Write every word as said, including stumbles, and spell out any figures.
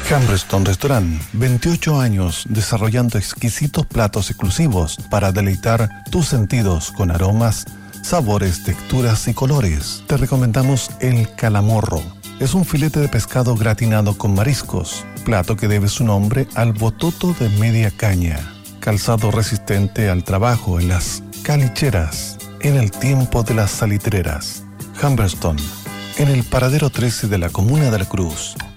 Humberstone Restaurant, veintiocho años desarrollando exquisitos platos exclusivos para deleitar tus sentidos con aromas, sabores, texturas y colores. Te recomendamos el calamorro. Es un filete de pescado gratinado con mariscos, plato que debe su nombre al bototo de media caña, calzado resistente al trabajo en las calicheras en el tiempo de las salitreras. Humberstone, en el paradero trece de la Comuna de la Cruz.